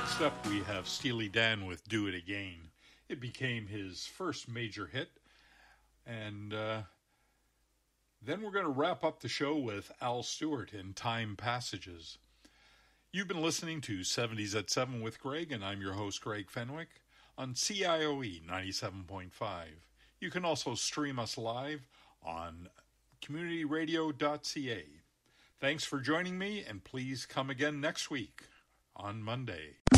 Next up, we have Steely Dan with Do It Again. It became his first major hit. And then we're going to wrap up the show with Al Stewart in Time Passages. You've been listening to 70s at 7 with Greg, and I'm your host, Greg Fenwick, on CIOE 97.5. You can also stream us live on communityradio.ca. Thanks for joining me, and please come again next week on Monday.